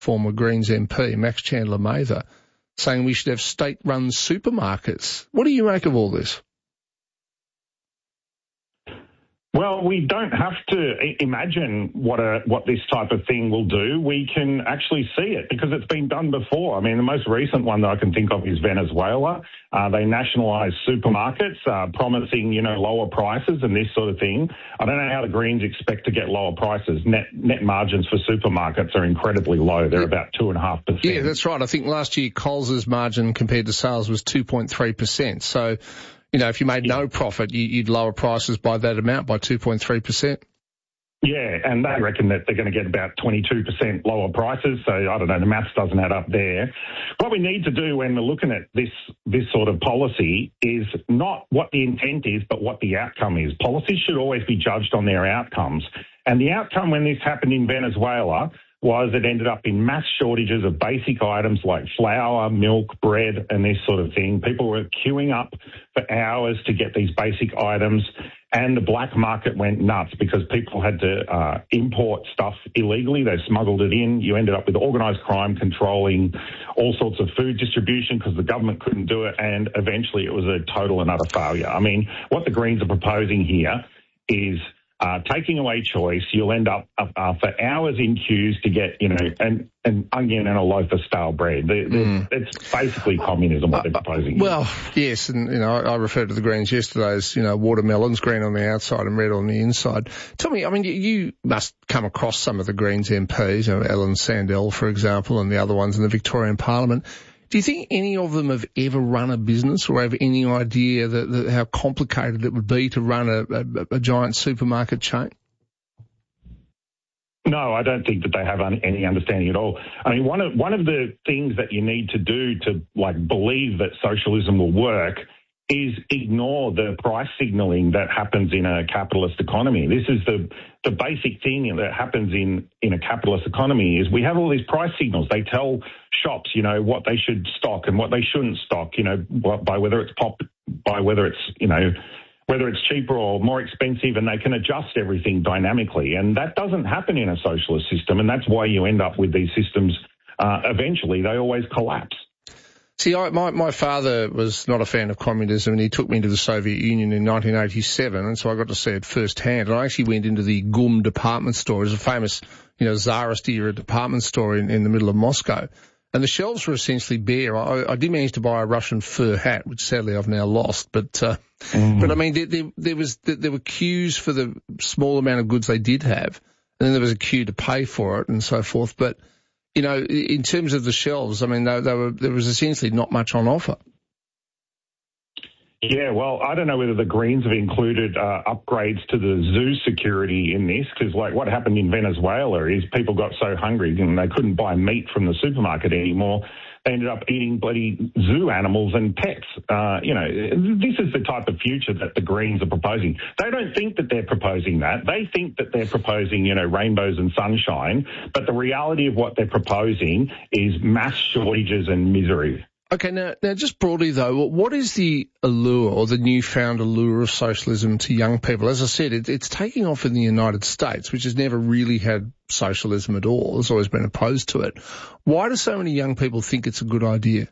former Greens MP, Max Chandler-Mather, saying we should have state-run supermarkets. What do you make of all this? Well, we don't have to imagine what this type of thing will do. We can actually see it because it's been done before. I mean, the most recent one that I can think of is Venezuela. They nationalised supermarkets, promising, lower prices and this sort of thing. I don't know how the Greens expect to get lower prices. Net margins for supermarkets are incredibly low. They're about 2.5%. Yeah, that's right. I think last year Coles's margin compared to sales was 2.3%. So, if you made no profit, you'd lower prices by that amount, by 2.3%. Yeah, and they reckon that they're going to get about 22% lower prices. So, I don't know, the maths doesn't add up there. What we need to do when we're looking at this sort of policy is not what the intent is, but what the outcome is. Policies should always be judged on their outcomes. And the outcome when this happened in Venezuela was it ended up in mass shortages of basic items like flour, milk, bread, and this sort of thing. People were queuing up for hours to get these basic items, and the black market went nuts because people had to import stuff illegally. They smuggled it in. You ended up with organised crime controlling all sorts of food distribution because the government couldn't do it, and eventually it was a total and utter failure. I mean, what the Greens are proposing here is taking away choice. You'll end up for hours in queues to get, an onion and a loaf of stale bread. It's basically communism what they're proposing. Well, yes, and, I referred to the Greens yesterday as, watermelons, green on the outside and red on the inside. Tell me, I mean, you must come across some of the Greens MPs, Ellen Sandell, for example, and the other ones in the Victorian Parliament. Do you think any of them have ever run a business or have any idea that how complicated it would be to run a giant supermarket chain? No, I don't think that they have any understanding at all. I mean, one of the things that you need to do to believe that socialism will work is ignore the price signalling that happens in a capitalist economy. This is the basic thing that happens in a capitalist economy is we have all these price signals. They tell shops, what they should stock and what they shouldn't stock, by whether it's cheaper or more expensive, and they can adjust everything dynamically. And that doesn't happen in a socialist system, and that's why you end up with these systems. Eventually, they always collapse. See, my father was not a fan of communism, and he took me to the Soviet Union in 1987, and so I got to see it firsthand. And I actually went into the GUM department store. It's a famous, Tsarist-era department store in the middle of Moscow. And the shelves were essentially bare. I did manage to buy a Russian fur hat, which sadly I've now lost. But I mean, there were queues for the small amount of goods they did have, and then there was a queue to pay for it and so forth. But in terms of the shelves, I mean, there was essentially not much on offer. Yeah, well, I don't know whether the Greens have included upgrades to the zoo security in this, because what happened in Venezuela is people got so hungry and they couldn't buy meat from the supermarket anymore. They ended up eating bloody zoo animals and pets. This is the type of future that the Greens are proposing. They don't think that they're proposing that. They think that they're proposing, rainbows and sunshine. But the reality of what they're proposing is mass shortages and misery. Okay, now just broadly though, what is the allure or the newfound allure of socialism to young people? As I said, it's taking off in the United States, which has never really had socialism at all. It's always been opposed to it. Why do so many young people think it's a good idea?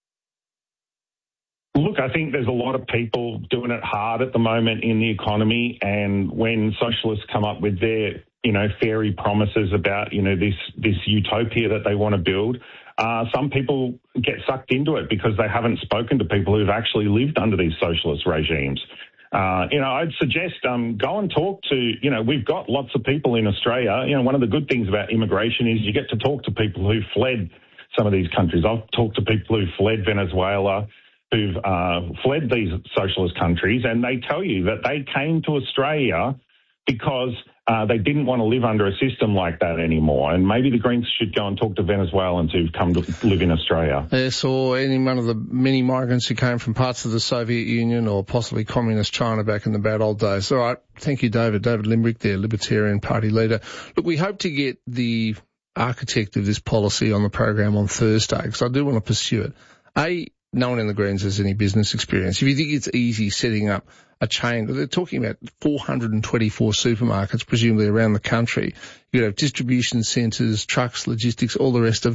Look, I think there's a lot of people doing it hard at the moment in the economy, and when socialists come up with their, fairy promises about, this utopia that they want to build, some people get sucked into it because they haven't spoken to people who've actually lived under these socialist regimes. I'd suggest go and talk to, we've got lots of people in Australia. One of the good things about immigration is you get to talk to people who fled some of these countries. I've talked to people who fled Venezuela, who've fled these socialist countries, and they tell you that they came to Australia because they didn't want to live under a system like that anymore. And maybe the Greens should go and talk to Venezuelans who've come to live in Australia. Yes, or any one of the many migrants who came from parts of the Soviet Union or possibly communist China back in the bad old days. All right. Thank you, David. David Limbrick there, Libertarian Party leader. Look, we hope to get the architect of this policy on the program on Thursday because I do want to pursue it. No one in the Greens has any business experience. If you think it's easy setting up a chain. They're talking about 424 supermarkets, presumably around the country. You'd have distribution centres, trucks, logistics, all the rest of it.